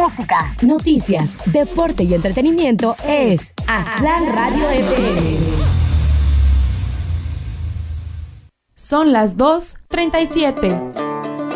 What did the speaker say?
música, noticias, deporte y entretenimiento es Aztlán Radio FM. Son las 2:37.